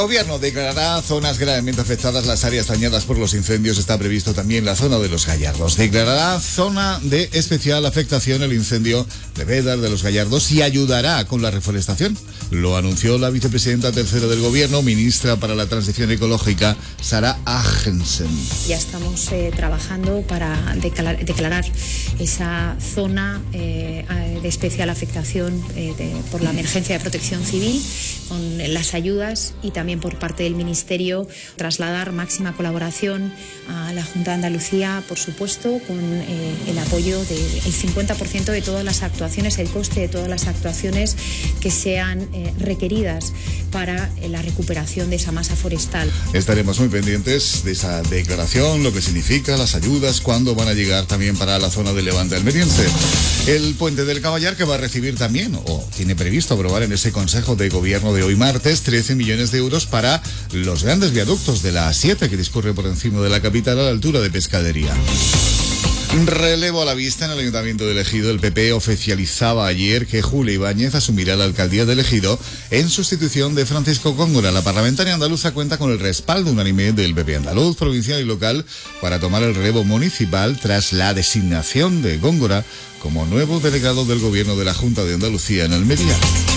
El gobierno declarará zonas gravemente afectadas las áreas dañadas por los incendios. Está previsto también la zona de Los Gallardos. Declarará zona de especial afectación el incendio de Bédar de Los Gallardos y ayudará con la reforestación. Lo anunció la vicepresidenta tercera del gobierno, ministra para la transición ecológica, Sara Agesen. Ya estamos trabajando para declarar esa zona de especial afectación por la emergencia de protección civil, con las ayudas y también por parte del Ministerio trasladar máxima colaboración a la Junta de Andalucía, por supuesto, con el apoyo del 50% de todas las actuaciones, el coste de todas las actuaciones que sean requeridas para la recuperación de esa masa forestal. Estaremos muy pendientes de esa declaración, lo que significa, las ayudas, cuándo van a llegar también para la zona del Levante almeriense. El puente del Caballar, que va a recibir también, o tiene previsto aprobar en ese Consejo de Gobierno de hoy martes, 13 millones de euros para los grandes viaductos de la A7 que discurre por encima de la capital a la altura de Pescadería. Relevo a la vista en el Ayuntamiento de Ejido. El PP oficializaba ayer que Julia Ibáñez asumirá la alcaldía de Ejido en sustitución de Francisco Góngora. La parlamentaria andaluza cuenta con el respaldo unánime del PP andaluz, provincial y local para tomar el relevo municipal tras la designación de Góngora como nuevo delegado del Gobierno de la Junta de Andalucía en Almería.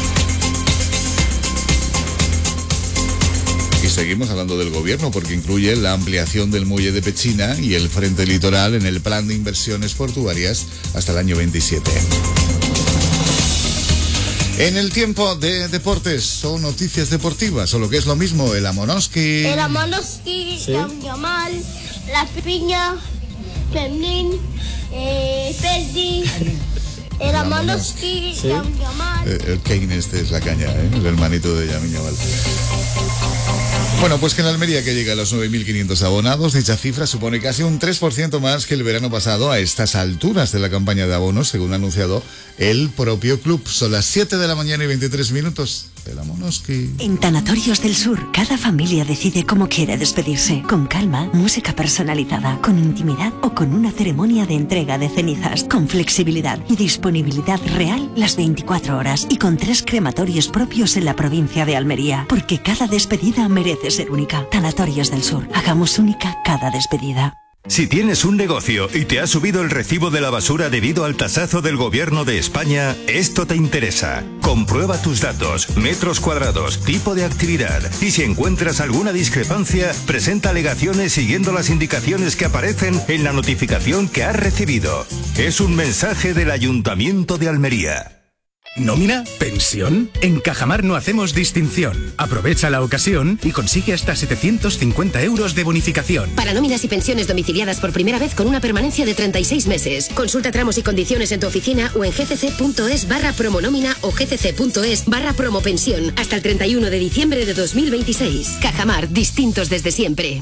Y seguimos hablando del gobierno porque incluye la ampliación del muelle de Pechina y el frente litoral en el plan de inversiones portuarias hasta el año 27. En el tiempo de deportes son noticias deportivas o lo que es lo mismo, el Amonoski. El Amonoski, ¿sí? Yamal, la piña, Pemlin, Perdi. El Amonoski, ¿sí? Yamal. El Kane este es la caña, el hermanito de Yamin Yamal. Bueno, pues que en Almería que llega a los 9.500 abonados, dicha cifra supone casi un 3% más que el verano pasado a estas alturas de la campaña de abonos, según ha anunciado el propio club. Son las 7 de la mañana y 23 minutos. El Amonoski. En Tanatorios del Sur, cada familia decide cómo quiere despedirse. Con calma, música personalizada, con intimidad o con una ceremonia de entrega de cenizas. Con flexibilidad y disponibilidad real las 24 horas. Y con 3 crematorios propios en la provincia de Almería. Porque cada despedida merece ser única. Tanatorios del Sur. Hagamos única cada despedida. Si tienes un negocio y te ha subido el recibo de la basura debido al tasazo del Gobierno de España, esto te interesa. Comprueba tus datos, metros cuadrados, tipo de actividad y si encuentras alguna discrepancia, presenta alegaciones siguiendo las indicaciones que aparecen en la notificación que has recibido. Es un mensaje del Ayuntamiento de Almería. ¿Nómina? ¿Pensión? En Cajamar no hacemos distinción. Aprovecha la ocasión y consigue hasta 750 euros de bonificación. Para nóminas y pensiones domiciliadas por primera vez con una permanencia de 36 meses. Consulta tramos y condiciones en tu oficina o en gcc.es/promonómina o gcc.es/promopensión hasta el 31 de diciembre de 2026. Cajamar, distintos desde siempre.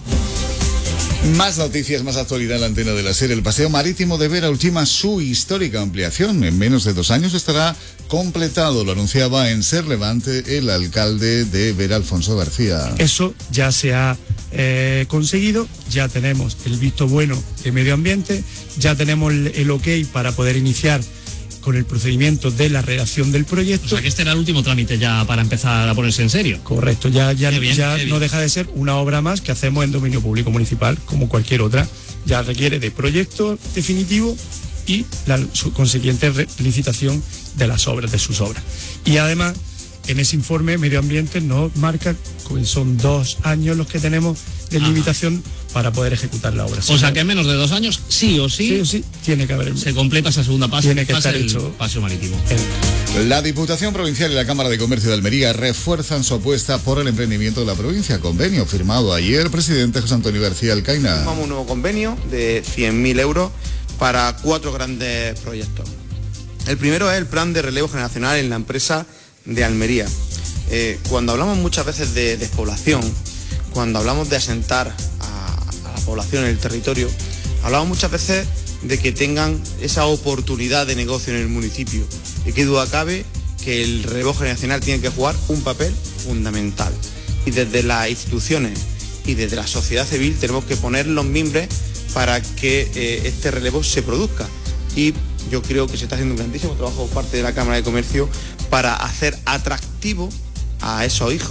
Más noticias, más actualidad en la antena de la SER. El paseo marítimo de Vera ultima su histórica ampliación. En menos de 2 años estará completado. Lo anunciaba en Ser Levante el alcalde de Vera, Alfonso García. Eso ya se ha conseguido. Ya tenemos el visto bueno de medio ambiente. Ya tenemos el ok para poder iniciar con el procedimiento de la redacción del proyecto. O sea que este era el último trámite ya para empezar a ponerse en serio. Correcto, ya no deja de ser una obra más que hacemos en dominio público municipal, como cualquier otra. Ya requiere de proyecto definitivo y la consiguiente licitación de las obras, de sus obras. Y además, en ese informe medio ambiente nos marca que son 2 años los que tenemos de limitación para poder ejecutar la obra. O sea que en menos de 2 años, sí o sí, tiene que haber. Se completa esa segunda fase. Tiene que estar hecho paseo marítimo. La Diputación Provincial y la Cámara de Comercio de Almería refuerzan su apuesta por el emprendimiento de la provincia. Convenio firmado ayer, presidente José Antonio García Alcaina. Firmamos un nuevo convenio de 100.000 euros para 4 grandes proyectos. El primero es el plan de relevo generacional en la empresa de Almería. Cuando hablamos muchas veces de despoblación, cuando hablamos de asentar a la población en el territorio, hablamos muchas veces de que tengan esa oportunidad de negocio en el municipio. Y qué duda cabe que el relevo generacional tiene que jugar un papel fundamental. Y desde las instituciones y desde la sociedad civil tenemos que poner los mimbres para que este relevo se produzca. Y yo creo que se está haciendo un grandísimo trabajo por parte de la Cámara de Comercio para hacer atractivo a esos hijos